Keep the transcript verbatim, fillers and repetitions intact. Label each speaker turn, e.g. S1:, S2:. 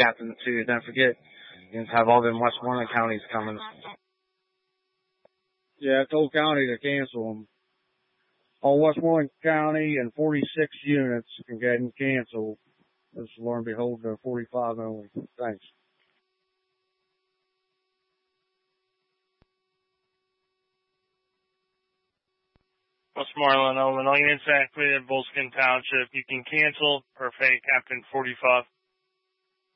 S1: captain too. Don't forget, you have all them Westmoreland counties coming.
S2: Yeah, I told county to cancel them. All Westmoreland County and forty-six units can get them canceled. This is, lo and behold, they're forty-five only. Thanks.
S3: Westmoreland, Illinois, units activated in Volskin Township. You can cancel or pay Captain forty-five.